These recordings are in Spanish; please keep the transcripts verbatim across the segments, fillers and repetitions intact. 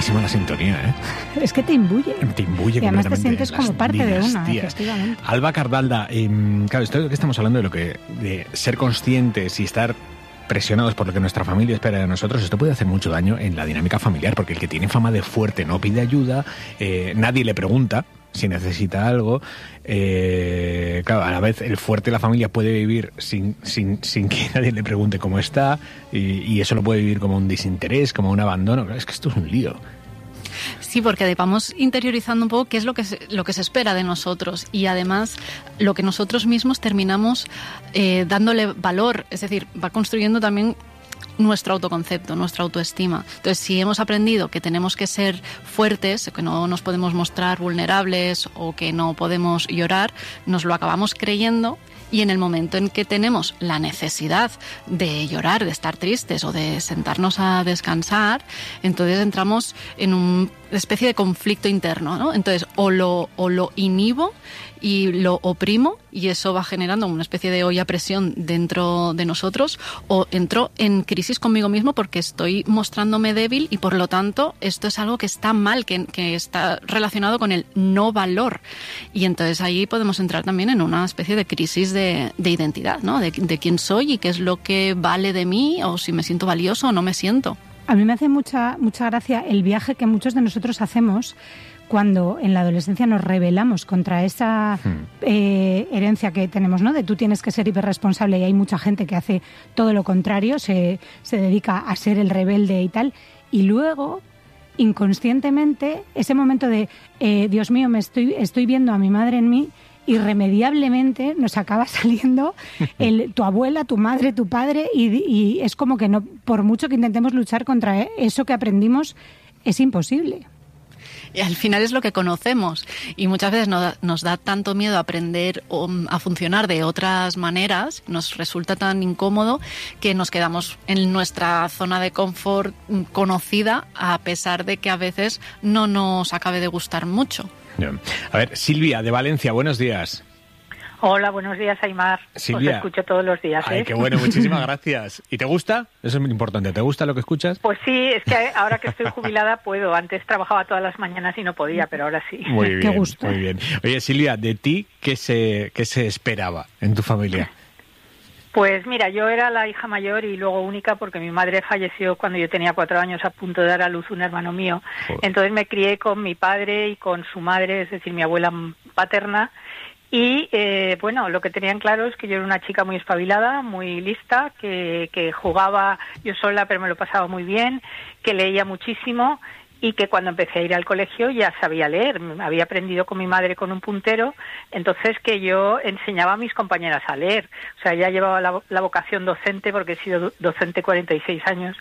buenísima la sintonía, ¿eh? Es que te imbuye. Te imbuye y además te completamente. sientes como parte dinastías. de una, efectivamente. Alba Cardalda, eh, claro, esto que estamos hablando de lo que de ser conscientes y estar presionados por lo que nuestra familia espera de nosotros, esto puede hacer mucho daño en la dinámica familiar, porque el que tiene fama de fuerte no pide ayuda, eh, nadie le pregunta si necesita algo. Eh, claro, a la vez el fuerte de la familia puede vivir sin, sin, sin que nadie le pregunte cómo está, y, y eso lo puede vivir como un desinterés, como un abandono. Claro, es que esto es un lío. Sí, porque vamos interiorizando un poco qué es lo que se, lo que se espera de nosotros, y además lo que nosotros mismos terminamos eh, dándole valor, es decir, va construyendo también nuestro autoconcepto, nuestra autoestima. Entonces, si hemos aprendido que tenemos que ser fuertes, que no nos podemos mostrar vulnerables o que no podemos llorar, nos lo acabamos creyendo. Y en el momento en que tenemos la necesidad de llorar, de estar tristes o de sentarnos a descansar, entonces entramos en una especie de conflicto interno, ¿no? Entonces, o lo, o lo inhibo y lo oprimo, y eso va generando una especie de olla a presión dentro de nosotros, o entro en crisis conmigo mismo porque estoy mostrándome débil y por lo tanto esto es algo que está mal, que, que está relacionado con el no valor. Y entonces ahí podemos entrar también en una especie de crisis de, de identidad, ¿no? De, de quién soy y qué es lo que vale de mí, o si me siento valioso o no me siento. A mí me hace mucha, mucha gracia el viaje que muchos de nosotros hacemos cuando en la adolescencia nos rebelamos contra esa eh, herencia que tenemos, ¿no? De tú tienes que ser hiperresponsable, y hay mucha gente que hace todo lo contrario, se, se dedica a ser el rebelde y tal, y luego, inconscientemente, ese momento de, eh, Dios mío, me estoy, estoy viendo a mi madre en mí, irremediablemente nos acaba saliendo el, tu abuela, tu madre, tu padre, y, y es como que no, por mucho que intentemos luchar contra eso que aprendimos, es imposible. Y al final es lo que conocemos, y muchas veces nos da, nos da tanto miedo aprender um, a funcionar de otras maneras, nos resulta tan incómodo que nos quedamos en nuestra zona de confort conocida, a pesar de que a veces no nos acabe de gustar mucho. A ver, Silvia, de Valencia, buenos días. Hola, buenos días, Aimar. Silvia. Os escucho todos los días. ¿eh? Ay, qué bueno, muchísimas gracias. ¿Y te gusta? Eso es muy importante. ¿Te gusta lo que escuchas? Pues sí, es que ahora que estoy jubilada puedo. Antes trabajaba todas las mañanas y no podía, pero ahora sí. Muy bien, qué gusto. Muy bien. Oye, Silvia, ¿de ti qué se, qué se esperaba en tu familia? Pues mira, yo era la hija mayor y luego única, porque mi madre falleció cuando yo tenía cuatro años, a punto de dar a luz un hermano mío. Joder. Entonces me crié con mi padre y con su madre, es decir, mi abuela paterna. Y, eh, bueno, lo que tenían claro es que yo era una chica muy espabilada, muy lista, que, que jugaba yo sola, pero me lo pasaba muy bien, que leía muchísimo, y que cuando empecé a ir al colegio ya sabía leer. Había aprendido con mi madre con un puntero, entonces que yo enseñaba a mis compañeras a leer. O sea, ya llevaba la, la vocación docente, porque he sido docente cuarenta y seis años.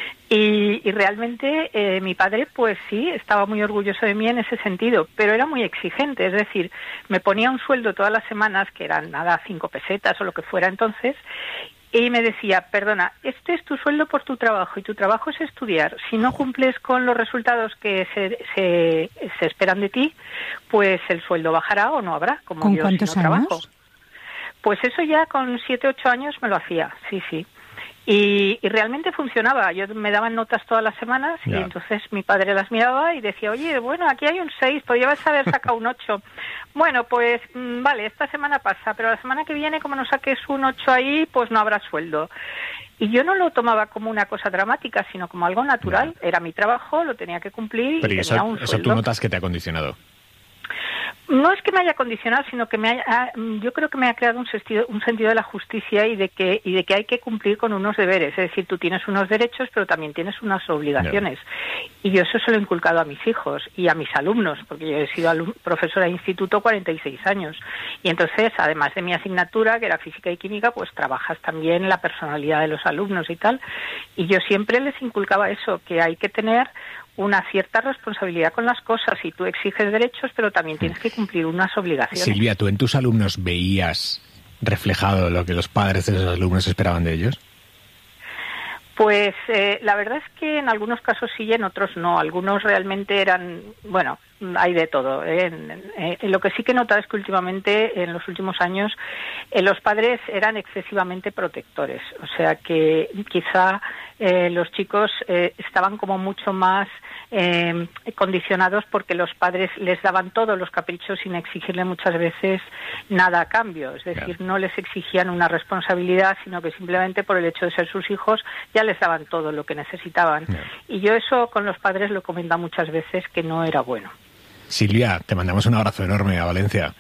Y, y realmente eh, mi padre, pues sí, estaba muy orgulloso de mí en ese sentido, pero era muy exigente. Es decir, me ponía un sueldo todas las semanas, que eran nada, cinco pesetas o lo que fuera entonces, y me decía, perdona, este es tu sueldo por tu trabajo, y tu trabajo es estudiar. Si no cumples con los resultados que se, se, se esperan de ti, pues el sueldo bajará o no habrá, como ¿Con yo cuántos si no años? trabajo. Pues eso ya con siete, ocho años me lo hacía, sí, sí. Y, y realmente funcionaba. Yo me daban notas todas las semanas, yeah. Y entonces mi padre las miraba y decía, oye, bueno, aquí hay un seis, podrías haber sacado un ocho. Bueno, pues mmm, vale, esta semana pasa, pero la semana que viene, como no saques un ocho ahí, pues no habrá sueldo. Y yo no lo tomaba como una cosa dramática, sino como algo natural. Yeah. Era mi trabajo, lo tenía que cumplir, pero y eso, tenía un eso sueldo. tú notas que te ha condicionado. No es que me haya condicionado, sino que me haya, yo creo que me ha creado un sentido, un sentido de la justicia y de que y de que hay que cumplir con unos deberes. Es decir, tú tienes unos derechos, pero también tienes unas obligaciones. No. Y yo eso se lo he inculcado a mis hijos y a mis alumnos, porque yo he sido alum- profesora de instituto cuarenta y seis años. Y entonces, además de mi asignatura, que era física y química, pues trabajas también la personalidad de los alumnos y tal. Y yo siempre les inculcaba eso, que hay que tener una cierta responsabilidad con las cosas, y tú exiges derechos, pero también tienes que cumplir unas obligaciones. Silvia, ¿tú en tus alumnos veías reflejado lo que los padres de esos alumnos esperaban de ellos? Pues eh, la verdad es que en algunos casos sí y en otros no. Algunos realmente eran, bueno, hay de todo. ¿eh? En, en, en lo que sí que he notado es que últimamente, en los últimos años, eh, los padres eran excesivamente protectores. O sea que quizá eh, los chicos eh, estaban como mucho más eh, condicionados porque los padres les daban todos los caprichos sin exigirle muchas veces nada a cambio. Es decir, no les exigían una responsabilidad, sino que simplemente por el hecho de ser sus hijos ya les daban todo lo que necesitaban. Y yo eso con los padres lo he comentado muchas veces que no era bueno. Silvia, te mandamos un abrazo enorme a Valencia.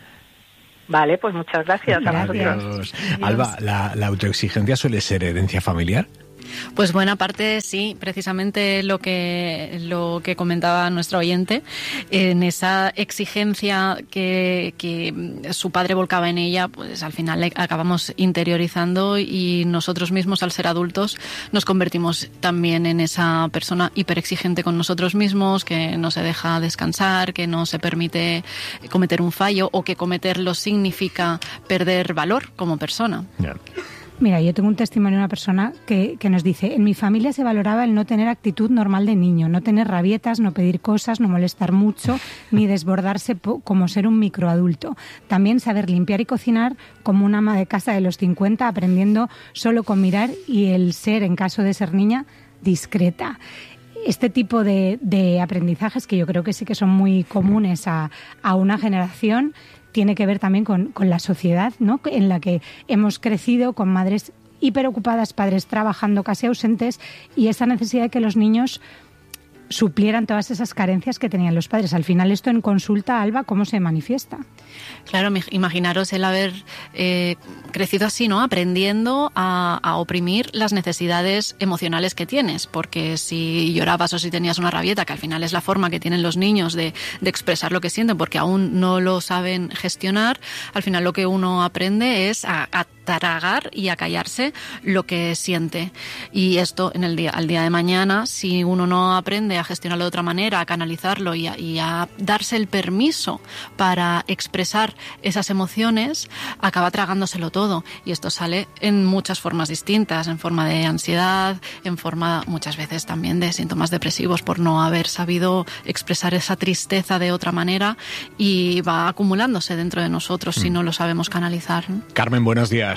Vale, pues muchas gracias. Adiós. Alba, ¿la, ¿la autoexigencia suele ser herencia familiar? Pues buena parte sí, precisamente lo que lo que comentaba nuestra oyente, en esa exigencia que, que su padre volcaba en ella, pues al final le acabamos interiorizando y nosotros mismos, al ser adultos, nos convertimos también en esa persona hiperexigente con nosotros mismos, que no se deja descansar, que no se permite cometer un fallo o que cometerlo significa perder valor como persona. Yeah. Mira, yo tengo un testimonio de una persona que, que nos dice: en mi familia se valoraba el no tener actitud normal de niño, no tener rabietas, no pedir cosas, no molestar mucho, ni desbordarse po- como ser un microadulto. También saber limpiar y cocinar como una ama de casa de los cincuenta, aprendiendo solo con mirar, y el ser, en caso de ser niña, discreta. Este tipo de, de aprendizajes, que yo creo que sí que son muy comunes a, a una generación, tiene que ver también con, con la sociedad, ¿no?, en la que hemos crecido con madres hiperocupadas, padres trabajando casi ausentes, y esa necesidad de que los niños suplieran todas esas carencias que tenían los padres. Al final, esto en consulta, Alba, ¿cómo se manifiesta? Claro, imaginaros el haber eh, crecido así, ¿no? Aprendiendo a, a oprimir las necesidades emocionales que tienes, porque si llorabas o si tenías una rabieta, que al final es la forma que tienen los niños de, de expresar lo que sienten, porque aún no lo saben gestionar, al final lo que uno aprende es a, a tragar y a callarse lo que siente. Y esto en el día, al día de mañana, si uno no aprende a gestionarlo de otra manera, a canalizarlo y a, y a darse el permiso para expresar esas emociones, acaba tragándoselo todo. Y esto sale en muchas formas distintas, en forma de ansiedad, en forma muchas veces también de síntomas depresivos por no haber sabido expresar esa tristeza de otra manera, y va acumulándose dentro de nosotros mm. si no lo sabemos canalizar. Carmen, buenos días.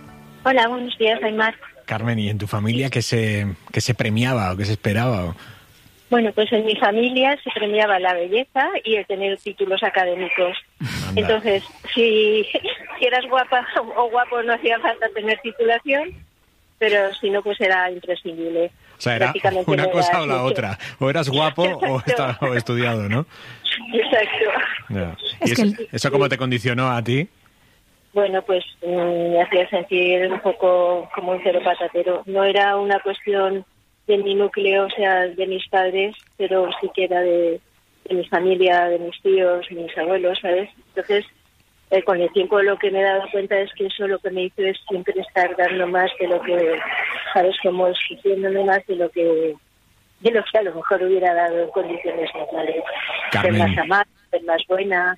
Hola, buenos días, Aymar. Carmen, ¿y en tu familia qué se, qué se premiaba o qué se esperaba? Bueno, pues en mi familia se premiaba la belleza y el tener títulos académicos. Anda. Entonces, si, si eras guapa o guapo no hacía falta tener titulación, pero si no, pues era imprescindible. O sea, era una no cosa o la mucho. Otra. O eras guapo o, está, o estudiado, ¿no? Exacto. Yeah. ¿Y es eso, eso cómo te condicionó a ti? Bueno, pues me hacía sentir un poco como un cero patatero. No era una cuestión de mi núcleo, o sea, de mis padres, pero sí que era de, de mi familia, de mis tíos, mis abuelos, ¿sabes? Entonces, eh, con el tiempo lo que me he dado cuenta es que eso lo que me hizo es siempre estar dando más de lo que, ¿sabes? Como exigiéndome más de lo que, de lo que a lo mejor hubiera dado en condiciones normales. Ser más amable, ser más buena.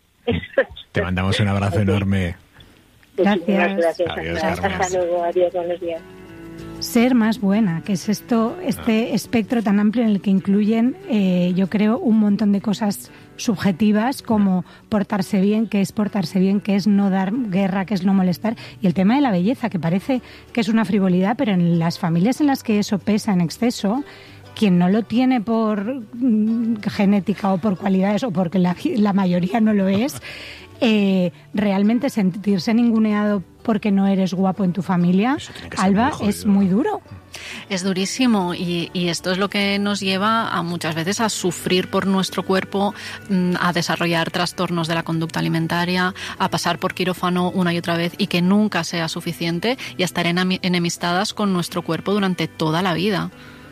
Te mandamos un abrazo enorme. Gracias. Gracias. Adiós, Hasta luego. Adiós. Buenos días. Ser más buena, que es esto, este ah. espectro tan amplio en el que incluyen, eh, yo creo, un montón de cosas subjetivas, como portarse bien, que es portarse bien, que es no dar guerra, que es no molestar, y el tema de la belleza, que parece que es una frivolidad, pero en las familias en las que eso pesa en exceso, quien no lo tiene por mm, genética o por cualidades, o porque la, la mayoría no lo es, eh, realmente sentirse ninguneado porque no eres guapo en tu familia, Alba, muy es muy duro. Es durísimo, y, y esto es lo que nos lleva a muchas veces a sufrir por nuestro cuerpo, a desarrollar trastornos de la conducta alimentaria, a pasar por quirófano una y otra vez y que nunca sea suficiente, y a estar enemistadas con nuestro cuerpo durante toda la vida.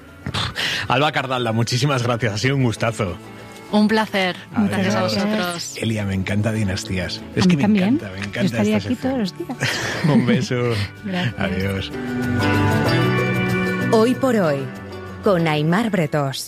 Alba Cardalda, muchísimas gracias, ha sido un gustazo. Un placer, a gracias ver, a vosotros. Elia, me encanta Dinastías. Es a que mí me también. encanta, me encanta. Yo estaría esta aquí sección. todos los días. Un beso. Gracias. Adiós. Hoy por hoy, con Aymar Bretós.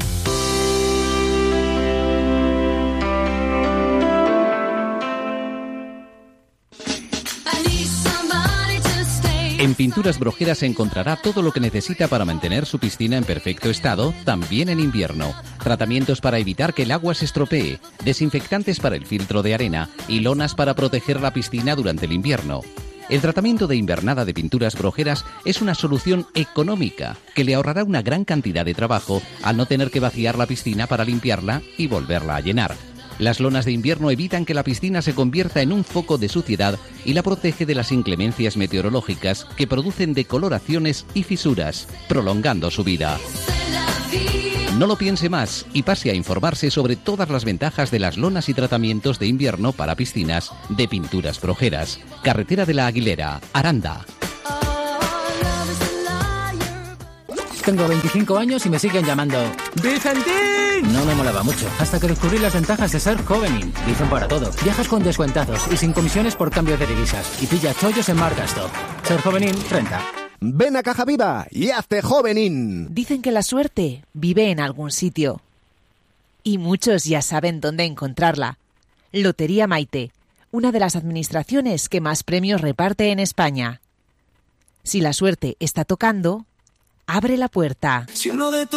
En Pinturas Brojeras encontrará todo lo que necesita para mantener su piscina en perfecto estado, también en invierno. Tratamientos para evitar que el agua se estropee, desinfectantes para el filtro de arena y lonas para proteger la piscina durante el invierno. El tratamiento de invernada de pinturas Brojeras es una solución económica que le ahorrará una gran cantidad de trabajo al no tener que vaciar la piscina para limpiarla y volverla a llenar. Las lonas de invierno evitan que la piscina se convierta en un foco de suciedad y la protege de las inclemencias meteorológicas que producen decoloraciones y fisuras, prolongando su vida. No lo piense más y pase a informarse sobre todas las ventajas de las lonas y tratamientos de invierno para piscinas de Pinturas Brojeras. Carretera de la Aguilera, Aranda. Tengo veinticinco años y me siguen llamando ¡Vicentín! No me molaba mucho, hasta que descubrí las ventajas de ser Jovenin. Dicen para todo. Viajas con descuentazos y sin comisiones por cambio de divisas. Y pilla chollos en Marcastop. Ser Jovenin, renta. Ven a Caja Viva y hazte Jovenin. Dicen que la suerte vive en algún sitio. Y muchos ya saben dónde encontrarla. Lotería Maite, una de las administraciones que más premios reparte en España. Si la suerte está tocando, abre la puerta. Si uno de